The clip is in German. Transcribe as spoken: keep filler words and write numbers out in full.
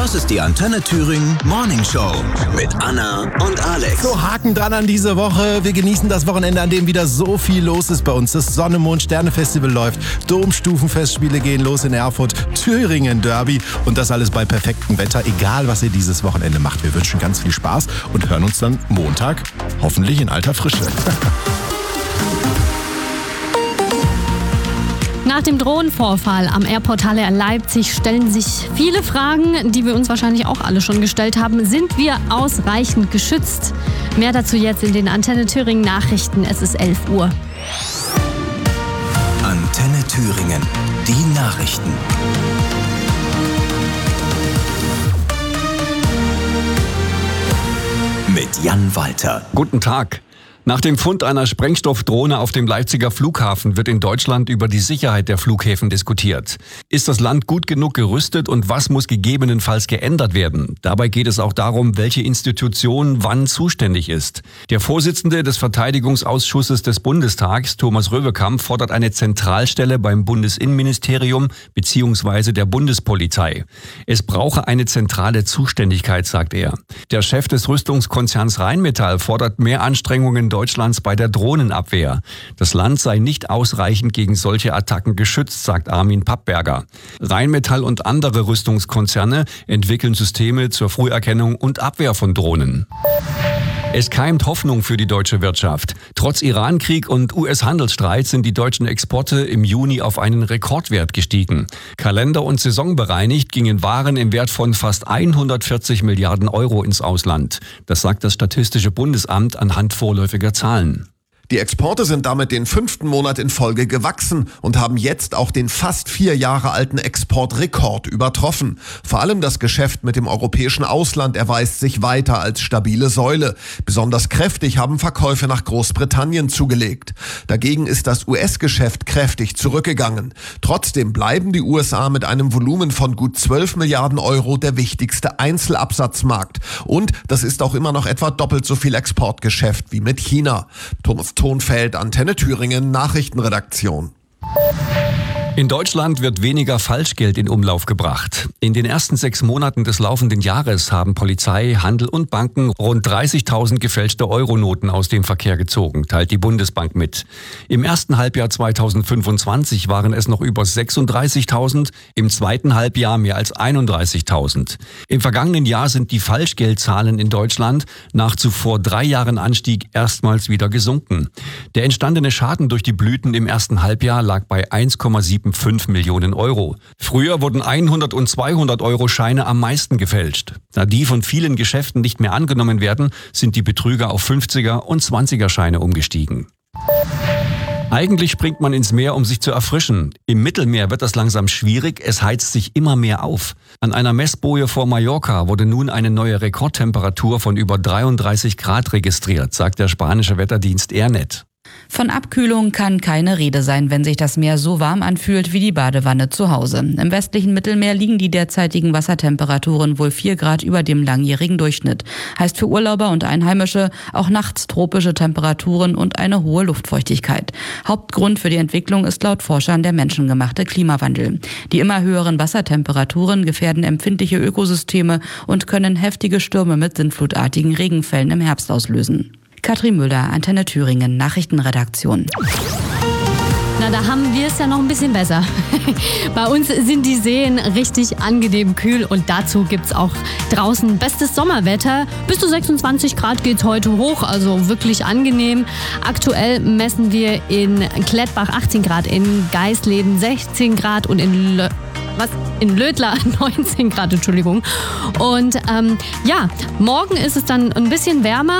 Das ist die Antenne Thüringen Morning Show mit Anna und Alex. So, Haken dran an diese Woche. Wir genießen das Wochenende, an dem wieder so viel los ist bei uns. Das Sonne, Mond, Sterne-Festival läuft. Domstufenfestspiele gehen los in Erfurt. Thüringen Derby. Und das alles bei perfektem Wetter. Egal, was ihr dieses Wochenende macht. Wir wünschen ganz viel Spaß und hören uns dann Montag hoffentlich in alter Frische. Nach dem Drohnenvorfall am Airport Halle Leipzig stellen sich viele Fragen, die wir uns wahrscheinlich auch alle schon gestellt haben. Sind wir ausreichend geschützt? Mehr dazu jetzt in den Antenne Thüringen Nachrichten. Es ist elf Uhr. Antenne Thüringen, die Nachrichten. Mit Jan Walter. Guten Tag. Nach dem Fund einer Sprengstoffdrohne auf dem Leipziger Flughafen wird in Deutschland über die Sicherheit der Flughäfen diskutiert. Ist das Land gut genug gerüstet und was muss gegebenenfalls geändert werden? Dabei geht es auch darum, welche Institution wann zuständig ist. Der Vorsitzende des Verteidigungsausschusses des Bundestags, Thomas Röwekamp, fordert eine Zentralstelle beim Bundesinnenministerium bzw. der Bundespolizei. Es brauche eine zentrale Zuständigkeit, sagt er. Der Chef des Rüstungskonzerns Rheinmetall fordert mehr Anstrengungen Deutschlands bei der Drohnenabwehr. Das Land sei nicht ausreichend gegen solche Attacken geschützt, sagt Armin Pappberger. Rheinmetall und andere Rüstungskonzerne entwickeln Systeme zur Früherkennung und Abwehr von Drohnen. Es keimt Hoffnung für die deutsche Wirtschaft. Trotz Iran-Krieg und U S-Handelsstreit sind die deutschen Exporte im Juni auf einen Rekordwert gestiegen. Kalender- und saisonbereinigt gingen Waren im Wert von fast hundertvierzig Milliarden Euro ins Ausland. Das sagt das Statistische Bundesamt anhand vorläufiger Zahlen. Die Exporte sind damit den fünften Monat in Folge gewachsen und haben jetzt auch den fast vier Jahre alten Exportrekord übertroffen. Vor allem das Geschäft mit dem europäischen Ausland erweist sich weiter als stabile Säule. Besonders kräftig haben Verkäufe nach Großbritannien zugelegt. Dagegen ist das U S-Geschäft kräftig zurückgegangen. Trotzdem bleiben die U S A mit einem Volumen von gut zwölf Milliarden Euro der wichtigste Einzelabsatzmarkt. Und das ist auch immer noch etwa doppelt so viel Exportgeschäft wie mit China. Thomas Tonfeld, Antenne Thüringen, Nachrichtenredaktion. In Deutschland wird weniger Falschgeld in Umlauf gebracht. In den ersten sechs Monaten des laufenden Jahres haben Polizei, Handel und Banken rund dreißigtausend gefälschte Euronoten aus dem Verkehr gezogen, teilt die Bundesbank mit. Im ersten Halbjahr zweitausendfünfundzwanzig waren es noch über sechsunddreißigtausend, im zweiten Halbjahr mehr als einunddreißigtausend. Im vergangenen Jahr sind die Falschgeldzahlen in Deutschland nach zuvor drei Jahren Anstieg erstmals wieder gesunken. Der entstandene Schaden durch die Blüten im ersten Halbjahr lag bei eins Komma fünfundsiebzig Millionen Euro. Früher wurden hundert und zweihundert Euro Scheine am meisten gefälscht. Da die von vielen Geschäften nicht mehr angenommen werden, sind die Betrüger auf fünfziger und zwanziger Scheine umgestiegen. Eigentlich springt man ins Meer, um sich zu erfrischen. Im Mittelmeer wird das langsam schwierig, es heizt sich immer mehr auf. An einer Messboje vor Mallorca wurde nun eine neue Rekordtemperatur von über dreiunddreißig Grad registriert, sagt der spanische Wetterdienst Airnet. Von Abkühlung kann keine Rede sein, wenn sich das Meer so warm anfühlt wie die Badewanne zu Hause. Im westlichen Mittelmeer liegen die derzeitigen Wassertemperaturen wohl vier Grad über dem langjährigen Durchschnitt. Heißt für Urlauber und Einheimische auch nachts tropische Temperaturen und eine hohe Luftfeuchtigkeit. Hauptgrund für die Entwicklung ist laut Forschern der menschengemachte Klimawandel. Die immer höheren Wassertemperaturen gefährden empfindliche Ökosysteme und können heftige Stürme mit sintflutartigen Regenfällen im Herbst auslösen. Katrin Müller, Antenne Thüringen, Nachrichtenredaktion. Na, da haben wir es ja noch ein bisschen besser. Bei uns sind die Seen richtig angenehm kühl und dazu gibt's auch draußen bestes Sommerwetter. Bis zu sechsundzwanzig Grad geht's heute hoch, also wirklich angenehm. Aktuell messen wir in Klettbach achtzehn Grad, in Geisleben sechzehn Grad und in Lö- Was? In Lödler neunzehn Grad, Entschuldigung. Und ähm, ja, morgen ist es dann ein bisschen wärmer.